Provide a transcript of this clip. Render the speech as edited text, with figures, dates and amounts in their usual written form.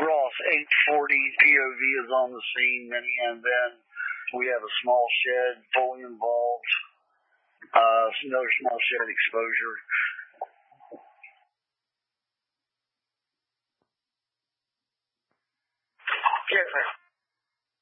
Ross 840 POV is on the scene, and then we have a small shed fully involved. Another small shed exposure. Yes, sir.